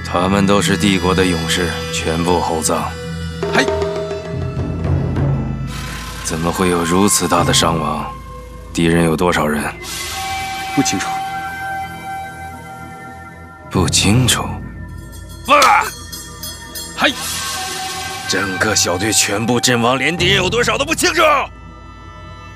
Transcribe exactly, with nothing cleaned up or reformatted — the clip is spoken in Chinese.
他们都是帝国的勇士，全部厚葬。 嘿， 怎么会有如此大的伤亡？敌人有多少人？ 不清楚。 不清楚。 啊！嘿， 整个小队全部阵亡，连敌人有多少都不清楚。